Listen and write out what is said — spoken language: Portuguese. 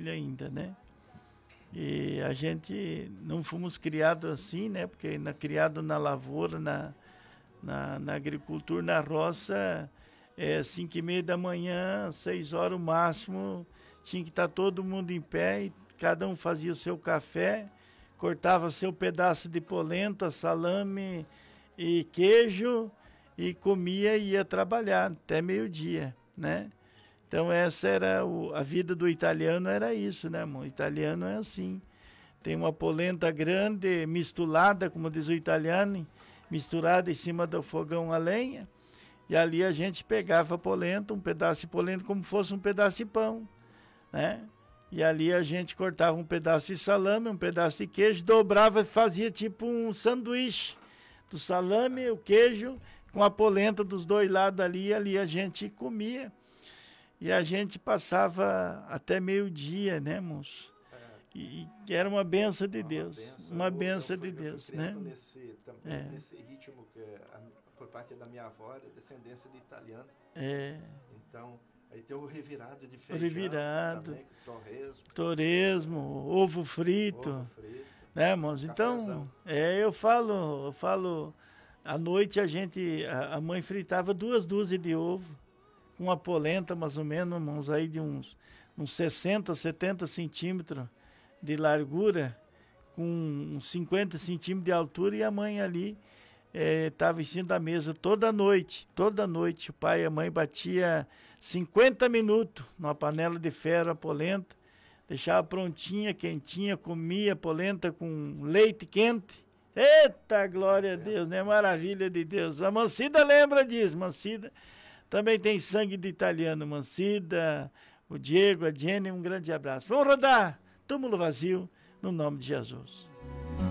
filho ainda, né? E a gente não fomos criados assim, né? Porque criado na lavoura, na agricultura, na roça, 5:30 da manhã, 6 horas o máximo, tinha que estar todo mundo em pé e cada um fazia o seu café, cortava seu pedaço de polenta, salame e queijo e comia e ia trabalhar até meio-dia, né? Então essa era a vida do italiano, era isso, né, irmão? O italiano é assim, tem uma polenta grande, misturada, como diz o italiano, misturada em cima do fogão a lenha, e ali a gente pegava a polenta, um pedaço de polenta como fosse um pedaço de pão, né? E ali a gente cortava um pedaço de salame, um pedaço de queijo, dobrava e fazia tipo um sanduíche do salame, o queijo, com a polenta dos dois lados ali, e ali a gente comia. E a gente passava até meio-dia, né, moço? E era uma benção de Deus. Uma benção de Deus, né? Nesse ritmo que, por parte da minha avó, era descendência de italiano. Então, aí tem o revirado de feijão também, torresmo, ovo frito. Né, irmãos? Então, eu falo, à noite a mãe fritava 2 dúzias de ovo, com uma polenta mais ou menos, irmãos, aí de uns 60, 70 centímetros de largura, com uns 50 centímetros de altura, e a mãe ali estava em cima da mesa toda noite, o pai e a mãe batia 50 minutos numa panela de ferro a polenta, deixava prontinha, quentinha, comia polenta com leite quente. Eita, glória a Deus, né? Maravilha de Deus. A Mancida lembra disso, Mancida também tem sangue de italiano. Mancida, o Diego, a Jenny, um grande abraço. Vamos rodar, túmulo vazio, no nome de Jesus.